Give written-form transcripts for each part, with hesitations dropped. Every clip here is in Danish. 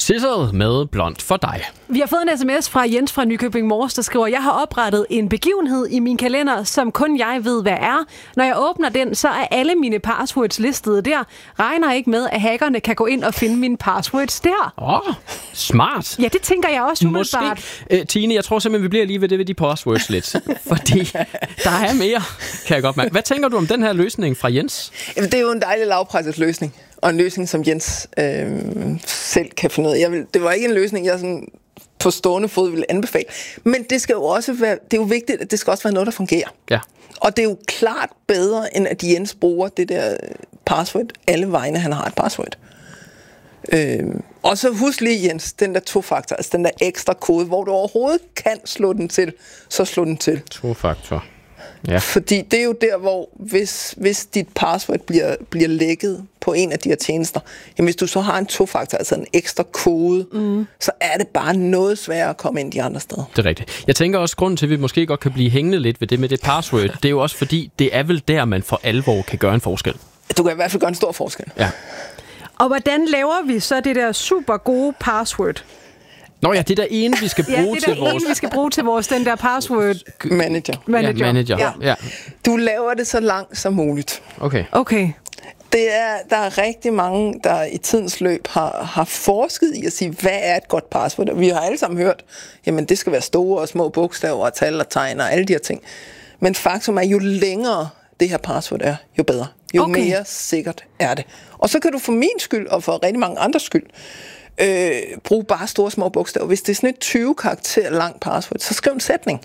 Scissor med Blond for dig. Vi har fået en sms fra Jens fra Nykøbing Mors, der skriver, jeg har oprettet en begivenhed i min kalender, som kun jeg ved, hvad er. Når jeg åbner den, så er alle mine passwords listet der. Regner ikke med, at hackerne kan gå ind og finde mine passwords der. Smart. Ja, det tænker jeg også umiddelbart. Måske, Tine, jeg tror simpelthen, vi bliver lige ved det ved de passwords lidt. Fordi der er mere, kan jeg godt mærke. Hvad tænker du om den her løsning fra Jens? Jamen, det er jo en dejlig lavpræset løsning. Og en løsning, som Jens selv kan finde ud af. Det var ikke en løsning, jeg sådan på stående fod ville anbefale. Men det skal jo også være, det er jo vigtigt, at det skal også være noget, der fungerer. Ja. Og det er jo klart bedre, end at Jens bruger det der password alle vegne, han har et password. Og så husk lige, Jens, den der tofaktor, altså den der ekstra kode, hvor du overhovedet kan slå den til, så slå den til. Tofaktor. Ja. Fordi det er jo der, hvor hvis dit password bliver lækket på en af de her tjenester, jamen hvis du så har en tofaktor, altså en ekstra kode, så er det bare noget sværere at komme ind de andre steder. Det er rigtigt. Jeg tænker også, grunden til, at vi måske godt kan blive hængende lidt ved det med det password, det er jo også fordi, det er vel der, man for alvor kan gøre en forskel. Du kan i hvert fald gøre en stor forskel. Ja. Og hvordan laver vi så det der super gode password? Nå ja, det der ene, vi skal bruge til vores... vi skal bruge til vores, den der password manager. Ja. Du laver det så langt som muligt. Okay. Der er rigtig mange, der i tidens løb har forsket i at sige, hvad er et godt password? Vi har alle sammen hørt, jamen det skal være store og små bogstaver og tal og tegn og alle de her ting. Men faktum er, jo længere det her password er, jo bedre. Jo mere sikkert er det. Og så kan du for min skyld og for rigtig mange andres skyld brug bare store små bogstaver. Hvis det er sådan et 20 karakter langt password, så skriv en sætning.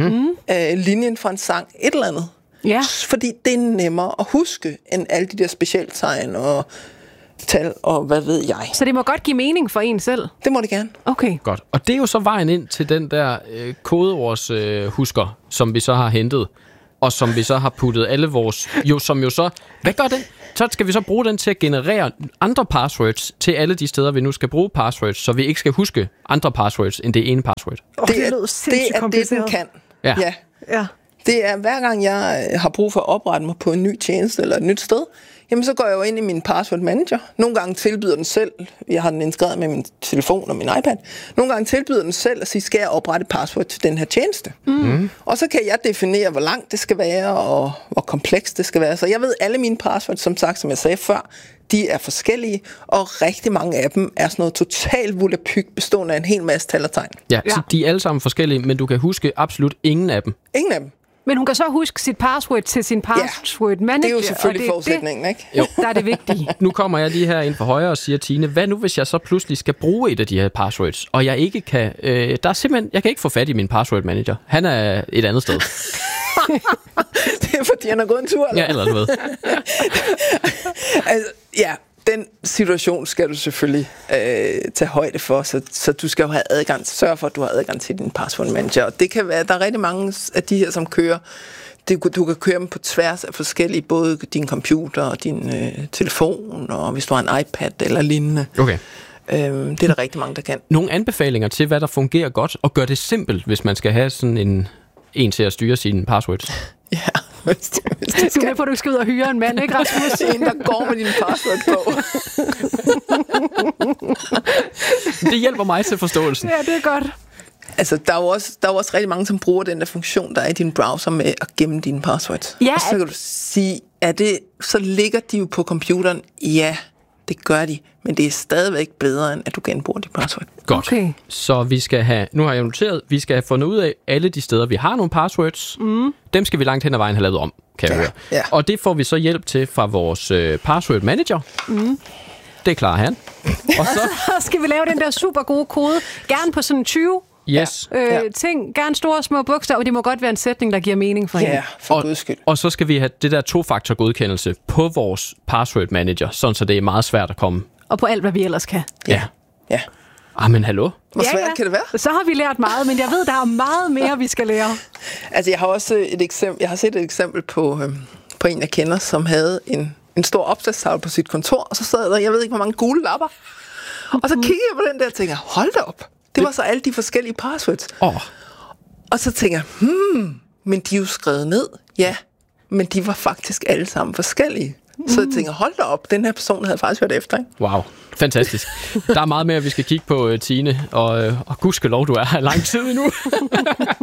Linjen fra en sang, et eller andet. Ja. Fordi det er nemmere at huske, end alle de der specialtegn og tal og hvad ved jeg. Så det må godt give mening for en selv? Det må det gerne. Okay. Godt. Og det er jo så vejen ind til den der kodeords husker, som vi så har hentet, og som vi så har puttet alle vores... Hvad gør den? Så skal vi så bruge den til at generere andre passwords til alle de steder, vi nu skal bruge passwords, så vi ikke skal huske andre passwords end det ene password. Det er det, den kan. Ja. Det er, hver gang jeg har brug for at oprette mig på en ny tjeneste eller et nyt sted, jamen så går jeg jo ind i min password manager. Nogle gange tilbyder den selv, jeg har den integreret med min telefon og min iPad, nogle gange tilbyder den selv at sige, skal jeg oprette password til den her tjeneste? Og så kan jeg definere, hvor langt det skal være, og hvor komplekst det skal være. Så jeg ved, alle mine passwords, som sagt, som jeg sagde før, de er forskellige, og rigtig mange af dem er sådan noget totalt volapyk, bestående af en hel masse tal og tegn. Ja, så de er alle sammen forskellige, men du kan huske absolut ingen af dem. Ingen af dem. Men hun kan så huske sit password til sin password manager. Det er jo selvfølgelig forudsætningen, ikke? Jo. Der er det vigtige. Nu kommer jeg lige her ind for højre og siger, Tine, hvad nu hvis jeg så pludselig skal bruge et af de her passwords, og jeg ikke kan... jeg kan ikke få fat i min password manager. Han er et andet sted. Det er fordi, han har gået en tur, eller? Ja, eller noget. Altså, ja, den situation skal du selvfølgelig tage højde for, så du skal jo have adgang, sørge for, at du har adgang til din password manager. Og det kan være, der er rigtig mange af de her, som kører, du kan køre dem på tværs af forskellige, både din computer og din telefon, og hvis du har en iPad eller lignende. Okay. Det er der rigtig mange, der kan. Nogle anbefalinger til, hvad der fungerer godt, og gør det simpelt, hvis man skal have sådan en til at styre sine passwords. Ja. Du er med på, at du skal ud og hyre en mand, ikke, Rasmus? En, der går med din password på. Det hjælper mig til forståelsen. Ja, det er godt. Altså, der er jo også rigtig mange, som bruger den der funktion, der er i din browser med at gemme dine passwords. Ja. Og så kan du sige, så ligger de jo på computeren. Ja, det gør de, men det er stadigvæk bedre, end at du genbruger dit password. Godt. Okay. Så nu har jeg noteret, vi skal have fundet ud af alle de steder, vi har nogle passwords. Dem skal vi langt hen ad vejen have lavet om, kan jeg høre. Ja. Og det får vi så hjælp til fra vores password manager. Det klarer han. Og så skal vi lave den der super gode kode, gerne på sådan 20 ting, gerne store og små bogstaver, og det må godt være en sætning, der giver mening for hende. Ja, for guds skyld. Og så skal vi have det der tofaktor godkendelse på vores password manager, sådan så det er meget svært at komme. Og på alt, hvad vi ellers kan. Ja. Ja. Men hallo? Hvor svært kan det være? Så har vi lært meget, men jeg ved, der er meget mere, vi skal lære. Altså, jeg har også jeg har set et eksempel på en, jeg kender, som havde en stor opslagstavle på sit kontor, og så sad der, jeg ved ikke, hvor mange gule lapper. Og så kiggede jeg på den der og tænkte, hold da op. Det var så alle de forskellige passwords. Og så tænker jeg, men de er jo skrevet ned. Ja, men de var faktisk alle sammen forskellige. Så jeg tænker, hold da op, den her person havde faktisk hørt efter, ikke? Wow. Fantastisk. Der er meget mere, vi skal kigge på, Tine, og gudskelov, du er her lang tid endnu.